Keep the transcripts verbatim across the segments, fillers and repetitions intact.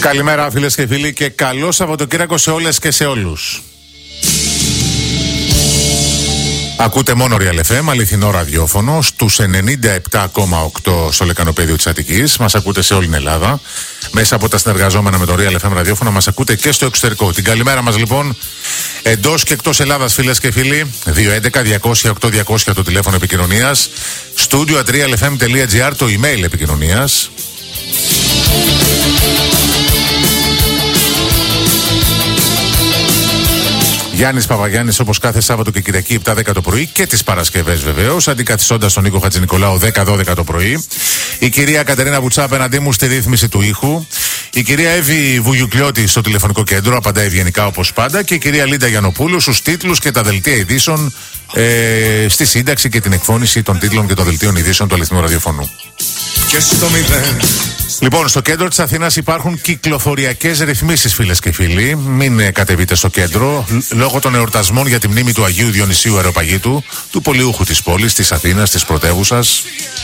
Καλημέρα φίλες και φίλοι και καλό Σαββατοκύριακο σε όλες και σε όλους. Ακούτε μόνο Real εφ εμ, αληθινό ραδιόφωνο, στους ενενήντα επτά κόμμα οκτώ στο λεκανοπέδιο της Αττικής. Μας ακούτε σε όλη την Ελλάδα. Μέσα από τα συνεργαζόμενα με το Real εφ εμ ραδιόφωνο μας ακούτε και στο εξωτερικό. Την καλημέρα μας λοιπόν εντός και εκτός Ελλάδας φίλες και φίλοι. δύο έντεκα διακόσια οκτώ διακόσια το τηλέφωνο επικοινωνίας. Studio at real f m dot g r το email επικοινωνίας. Γιάννης Παπαγιάννης, όπως κάθε Σάββατο και Κυριακή επτά δέκα το πρωί και τις Παρασκευές βεβαίως, αντικαθιστώντας τον Νίκο Χατζηνικολάου δέκα δώδεκα το πρωί. Η κυρία Κατερίνα Βουτσά απέναντί μου στη ρύθμιση του ήχου. Η κυρία Εύη Βουγιουκλιώτη στο τηλεφωνικό κέντρο, απαντά ευγενικά όπως πάντα. Και η κυρία Λίντα Γιαννοπούλου στους τίτλους και τα δελτία ειδήσεων, ε, στη σύνταξη και την εκφώνηση των τίτλων και των δελτίων ειδήσεων του αληθινού ραδιοφωνού. Και στο μηδέν. Λοιπόν, στο κέντρο της Αθήνας υπάρχουν κυκλοφοριακές ρυθμίσεις, φίλες και φίλοι. Μην ε, κατεβείτε στο κέντρο. Λόγω των εορτασμών για τη μνήμη του Αγίου Διονυσίου Αεροπαγήτου, του πολιούχου της πόλης, της Αθήνας, της πρωτεύουσας.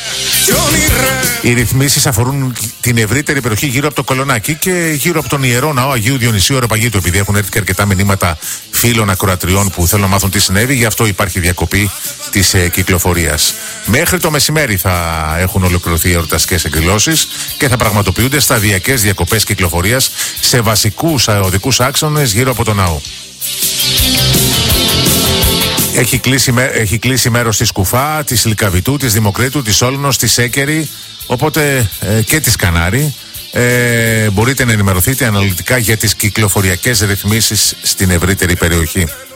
Οι ρυθμίσεις αφορούν την ευρύτερη περιοχή γύρω από το Κολονάκι και γύρω από τον ιερό ναό Αγίου Διονυσίου Αεροπαγήτου. Επειδή έχουν έρθει και αρκετά μηνύματα φίλων ακροατριών που θέλουν να μάθουν τι συνέβη, γι' αυτό υπάρχει διακοπή της ε, κυκλοφορίας. Μέχρι το μεσημέρι θα έχουν ολοκληρωθεί οι εορταστικές εκδηλώσεις και θα πραγματοποιούνται σταδιακές διακοπές κυκλοφορίας σε βασικούς οδικούς άξονες γύρω από τον ναό. Έχει κλείσει, έχει κλείσει μέρος της Κουφά, της Λυκαβητού, της Δημοκρίτου, της Όλνος, της Σέκερη, οπότε ε, και της Κανάρη. Ε, μπορείτε να ενημερωθείτε αναλυτικά για τις κυκλοφοριακές ρυθμίσεις στην ευρύτερη περιοχή.